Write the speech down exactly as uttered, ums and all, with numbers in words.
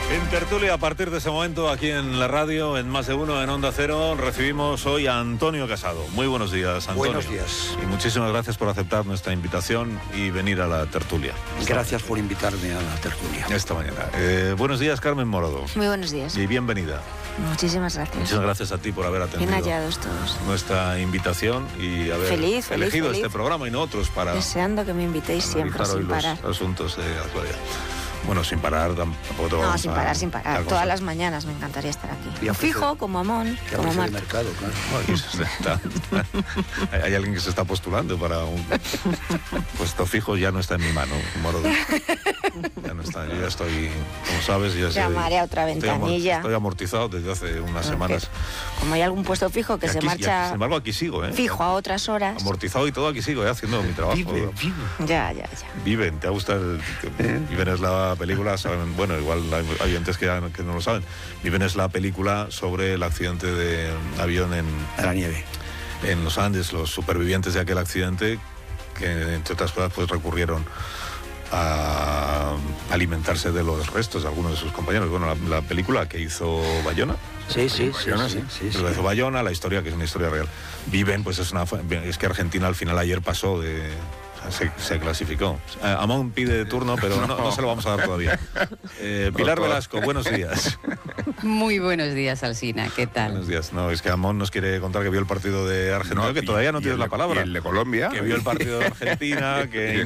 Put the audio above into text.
En tertulia, a partir de ese momento, aquí en la radio, en Más de Uno, en Onda Cero, recibimos hoy a Antonio Casado. Muy buenos días, Antonio. Buenos días. Y muchísimas gracias por aceptar nuestra invitación y venir a la tertulia. Gracias por invitarme a la tertulia. Esta mañana. Eh, buenos días, Carmen Morodo. Muy buenos días. Y bienvenida. Muchísimas gracias. Muchas gracias a ti por haber atendido Bien hallados todos. nuestra invitación y haber Feliz, feliz, elegido feliz. este programa y no otros para Deseando que me invitéis siempre, analizar hoy sin los parar. asuntos de actualidad. Bueno, sin parar tampoco te No, vamos sin a- parar, sin a parar. acosar. Todas las mañanas me encantaría estar aquí. Y a Fijo, precio- como Amón, Que como hablas de Marta. mercado, claro. No, aquí se está- hay hay alguien que se está postulando para un puesto fijo, ya no está en mi mano, Morodo. Ya no está, yo ya estoy, como sabes, ya sé- Llamaré a otra estoy amor- ventanilla. Estoy amortizado desde hace unas semanas. Como hay algún puesto fijo que Y se aquí- y aquí, marcha sin embargo, aquí sigo, ¿eh? fijo a otras horas. Amortizado y todo, aquí sigo, ¿eh? Haciendo mi trabajo. Vive, vive. Ya, ya, ya. Viven, ¿te gusta el, ¿Eh? Viven es la película, saben, bueno, igual hay hay oyentes que, que no lo saben. Viven es la película sobre el accidente de avión en, A la nieve. en los Andes, los supervivientes de aquel accidente, que entre otras cosas pues recurrieron a alimentarse de los restos de algunos de sus compañeros. Bueno, la, la película que hizo Bayona. Sí, sí, sí, Bayona, sí, sí, sí. Lo hizo Bayona, la historia, que es una historia real. Viven, pues es una... Es que Argentina al final ayer pasó de... Se, se clasificó. Eh, Amón pide turno, pero no, no se lo vamos a dar todavía. Eh, Pilar Velasco, buenos días. Muy buenos días, Alsina. ¿Qué tal? Buenos días. No, es que Amón nos quiere contar que vio el partido de Argentina, No, que y- todavía no y tienes el la de- palabra. y el de Colombia. Que vio el partido de Argentina, que